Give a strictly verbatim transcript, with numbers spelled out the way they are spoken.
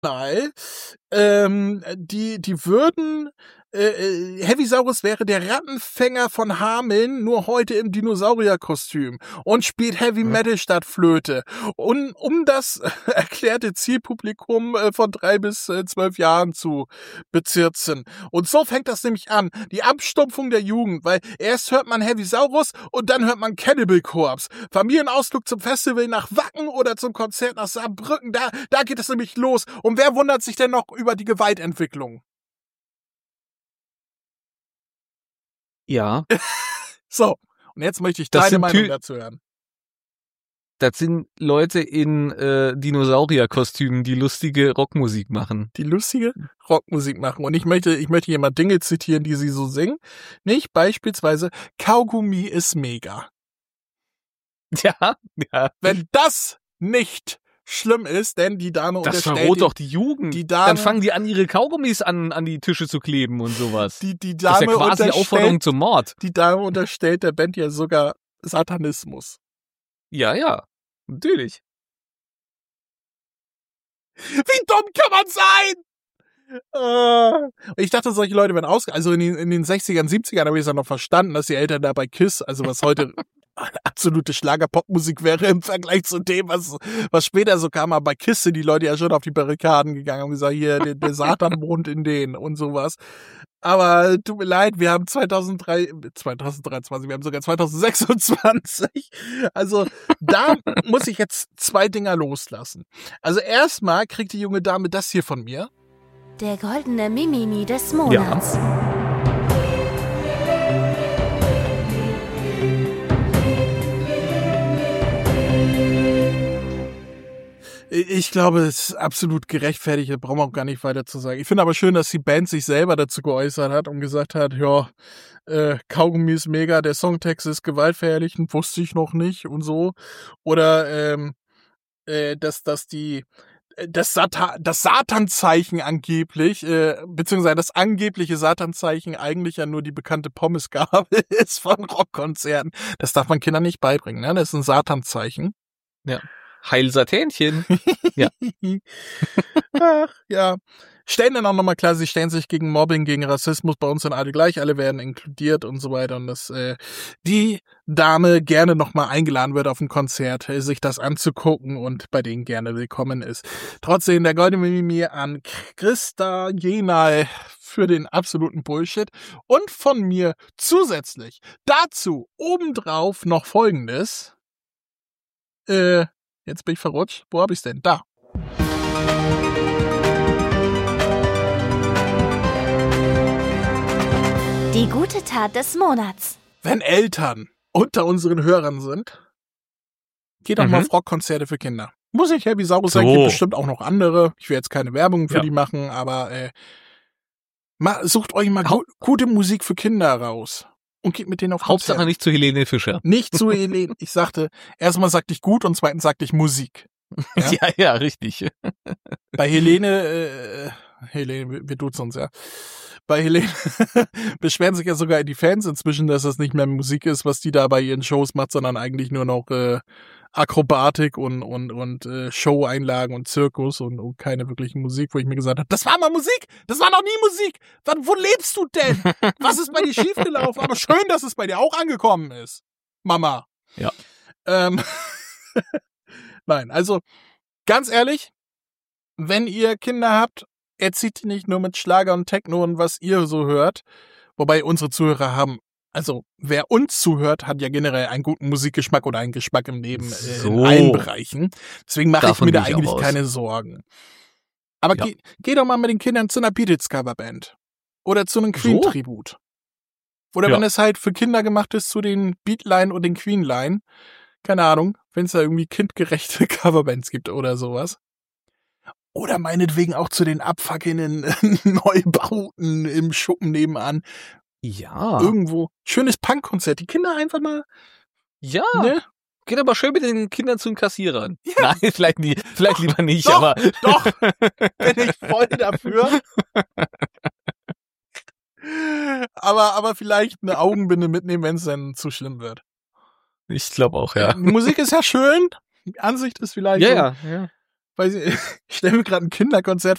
Original. Ähm, die, die würden, äh, Heavisaurus wäre der Rattenfänger von Hameln, nur heute im Dinosaurierkostüm und spielt Heavy Metal statt Flöte. Und um das erklärte Zielpublikum äh, von drei bis äh, zwölf Jahren zu bezirzen. Und so fängt das nämlich an. Die Abstumpfung der Jugend, weil erst hört man Heavisaurus und dann hört man Cannibal Corpse. Familienausflug zum Festival nach Wacken oder zum Konzert nach Saarbrücken, da, da geht es nämlich los. Und wer wundert sich denn noch über die Gewaltentwicklung? Ja. So, und jetzt möchte ich Das deine sind Meinung Tü- dazu hören. Das sind Leute in äh, Dinosaurierkostümen, die lustige Rockmusik machen. Die lustige Rockmusik machen. Und ich möchte, ich möchte hier mal Dinge zitieren, die sie so singen. Nicht beispielsweise, Kaugummi ist mega. Ja, ja. Wenn das nicht schlimm ist, denn die Dame Das unterstellt... verroht doch die Jugend. Die Dame, Dann fangen die an, ihre Kaugummis an, an die Tische zu kleben und sowas. die, die Das Dame ist ja quasi unterstellt, Aufforderung zum Mord. Die Dame unterstellt der Band ja sogar Satanismus. Ja, ja. Natürlich. Wie dumm kann man sein? Äh, ich dachte, solche Leute werden aus... Also in den, in den sechzigern, siebzigern habe ich es ja noch verstanden, dass die Eltern da bei KISS, also was heute absolute Schlager-Popmusik wäre im Vergleich zu dem, was, was später so kam. Aber bei KISS sind die Leute ja schon auf die Barrikaden gegangen und gesagt, hier, der, der Satan wohnt in denen und sowas. Aber tut mir leid, wir haben zweitausenddrei, zweitausenddreiundzwanzig, wir haben sogar zweitausendsechsundzwanzig. Also da muss ich jetzt zwei Dinger loslassen. Also erstmal kriegt die junge Dame das hier von mir. Der goldene Mimimi des Monats. Ja. Ich glaube, es ist absolut gerechtfertigt, da brauchen wir auch gar nicht weiter zu sagen. Ich finde aber schön, dass die Band sich selber dazu geäußert hat und gesagt hat, ja, äh, Kaugummi ist mega, der Songtext ist gewaltverherrlichend, wusste ich noch nicht und so. Oder ähm, äh, dass, dass die das, Satan, das Satanzeichen angeblich, äh, beziehungsweise das angebliche Satanzeichen eigentlich ja nur die bekannte Pommesgabel ist von Rockkonzerten. Das darf man Kindern nicht beibringen, ne? Das ist ein Satanzeichen. Ja. Heil Satänchen. Ja. Ach, ja. Stellen dann auch nochmal klar, sie stellen sich gegen Mobbing, gegen Rassismus, bei uns sind alle gleich, alle werden inkludiert und so weiter. Und dass äh, die Dame gerne nochmal eingeladen wird auf ein Konzert, äh, sich das anzugucken und bei denen gerne willkommen ist. Trotzdem der goldene Mimimi an Christa Jenal für den absoluten Bullshit. Und von mir zusätzlich dazu obendrauf noch Folgendes. Äh, Jetzt bin ich verrutscht. Wo hab ich's denn? Da. Die gute Tat des Monats. Wenn Eltern unter unseren Hörern sind, geht doch Mhm. mal auf Rockkonzerte für Kinder. Muss nicht Heavisaurus sein, So. gibt bestimmt auch noch andere. Ich will jetzt keine Werbung für Ja. die machen, aber äh, mal, sucht euch mal Hau- gu- gute Musik für Kinder raus. Und geht mit denen auf Hauptsache Konzerte. nicht zu Helene Fischer. Nicht zu Helene. Ich sagte, erstmal sagte ich gut und zweitens sagte ich Musik. Ja? Ja, ja, richtig. Bei Helene, äh, Helene, wir wir duzen uns ja. Bei Helene beschweren sich ja sogar die Fans inzwischen, dass das nicht mehr Musik ist, was die da bei ihren Shows macht, sondern eigentlich nur noch äh, Akrobatik und und und äh, Show-Einlagen und Zirkus und, und keine wirkliche Musik, wo ich mir gesagt habe, das war mal Musik, das war noch nie Musik. Wann, wo lebst du denn? Was ist bei dir schiefgelaufen? Aber schön, dass es bei dir auch angekommen ist, Mama. Ja. Ähm, Nein, also ganz ehrlich, wenn ihr Kinder habt, erzieht die nicht nur mit Schlager und Techno und was ihr so hört. Wobei unsere Zuhörer haben, also wer uns zuhört, hat ja generell einen guten Musikgeschmack oder einen Geschmack im Leben äh, So. in allen Bereichen. Deswegen mache ich Davon mir da gehe ich auch eigentlich aus. keine Sorgen. Aber Ja. geh, geh doch mal mit den Kindern zu einer Beatles Coverband. Oder zu einem So? Queen-Tribut. Oder Ja. wenn es halt für Kinder gemacht ist, zu den Beatline und den Queenline. Keine Ahnung, wenn es da irgendwie kindgerechte Coverbands gibt oder sowas. Oder meinetwegen auch zu den abfuckenden Neubauten im Schuppen nebenan. Ja. Irgendwo. Schönes Punkkonzert. Die Kinder einfach mal, Ja. ne? Geht aber schön mit den Kindern zu den Kassierern. Ja. Nein, vielleicht, nie, vielleicht lieber nicht, Doch, aber. doch, bin ich voll dafür. aber, aber vielleicht eine Augenbinde mitnehmen, wenn es dann zu schlimm wird. Ich glaube auch, ja. Die Musik ist ja schön. Die Ansicht ist vielleicht Ja, so, ja, ja. weiß ich, ich stelle mir gerade ein Kinderkonzert